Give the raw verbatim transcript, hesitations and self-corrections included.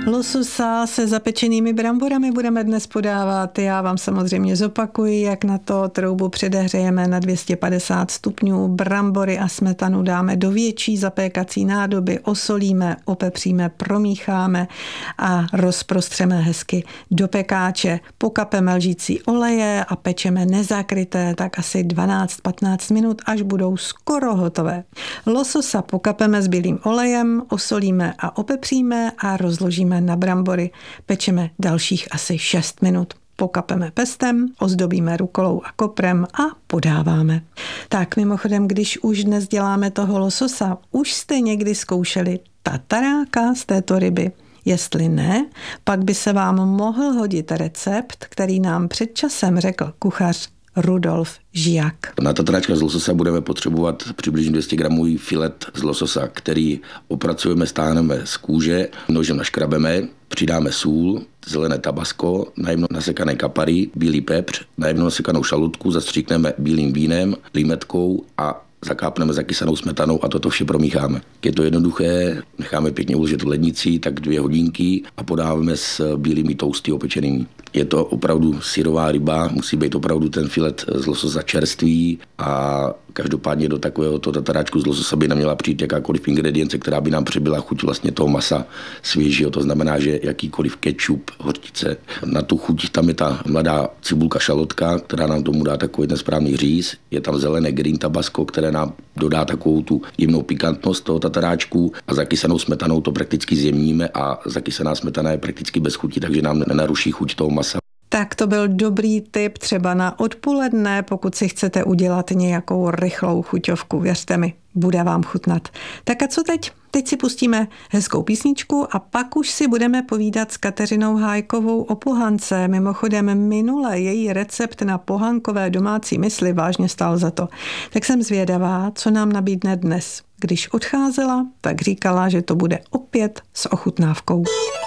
Lososa se zapečenými bramborami budeme dnes podávat. Já vám samozřejmě zopakuji, jak na to. Troubu předehřejeme na dvě stě padesát stupňů, brambory a smetanu dáme do větší zapékací nádoby, osolíme, opepříme, promícháme a rozprostřeme hezky do pekáče. Pokapeme lžící oleje a pečeme nezakryté tak asi dvanáct patnáct minut, až budou skoro hotové. Lososa pokapeme s bílým olejem, osolíme a opepříme a rozložíme na brambory. Pečeme dalších asi šest minut. Pokapeme pestem, ozdobíme rukolou a koprem a podáváme. Tak mimochodem, když už dnes děláme toho lososa, už jste někdy zkoušeli tataráka z této ryby? Jestli ne, pak by se vám mohl hodit recept, který nám před časem řekl kuchař Rudolf Žijak. Na tataráčka z lososa budeme potřebovat přibližně dvě stě gramů filet z lososa, který opracujeme, stáhneme z kůže, nožem naškrabeme, přidáme sůl, zelené tabasko, najemno nasekané kapary, bílý pepř, najemno nasekanou šalotku, zastříkneme bílým vínem, limetkou a zakápneme zakysanou smetanou a toto vše promícháme. Je to jednoduché, necháme pěkně uložit v lednici, tak dvě hodinky a podáváme s bílými tousty opečenými. Je to opravdu syrová ryba, musí být opravdu ten filet z lososa čerstvý a každopádně do takového tataráčku z lososa by neměla přijít jakákoliv ingredience, která by nám přebyla chuť vlastně toho masa svěžího. To znamená, že jakýkoliv kečup, hořčice, na tu chuť tam je ta mladá cibulka šalotka, která nám tomu dá takový ten správný říz. Je tam zelené green tabasco, které nám dodá takovou tu jemnou pikantnost toho tataráčku a zakysanou smetanou to prakticky zjemníme a zakysaná smetana je prakticky bez chuti, takže nám nenaruší chuť toho masa. Tak to byl dobrý tip třeba na odpoledne, pokud si chcete udělat nějakou rychlou chuťovku. Věřte mi, bude vám chutnat. Tak a co teď? Teď si pustíme hezkou písničku a pak už si budeme povídat s Kateřinou Hájkovou o pohance. Mimochodem minule její recept na pohankové domácí mysli vážně stál za to. Tak jsem zvědavá, co nám nabídne dnes. Když odcházela, tak říkala, že to bude opět s ochutnávkou.